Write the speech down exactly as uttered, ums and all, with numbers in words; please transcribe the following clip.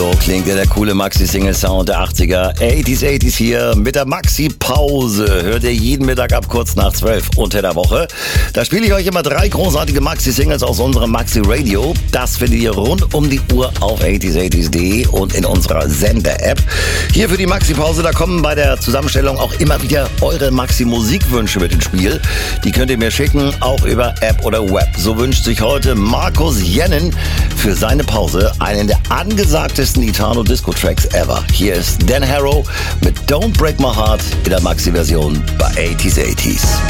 So klingt ja der coole Maxi-Single-Sound der achtziger. achtziger, achtziger hier mit der Maxi-Pause. Hört ihr jeden Mittag ab kurz nach zwölf unter der Woche. Da spiele ich euch immer drei großartige Maxi-Singles aus unserem Maxi-Radio. Das findet ihr rund um die Uhr auf achtziger achtziger punkt de und in unserer Sender-App. Hier für die Maxi-Pause, da kommen bei der Zusammenstellung auch immer wieder eure Maxi-Musikwünsche mit ins Spiel. Die könnt ihr mir schicken, auch über App oder Web. So wünscht sich heute Markus Jennen für seine Pause einen der angesagtesten Italo-Disco-Tracks ever. Hier ist Dan Harrow mit Don't Break My Heart in der Maxi-Version bei achtziger achtziger.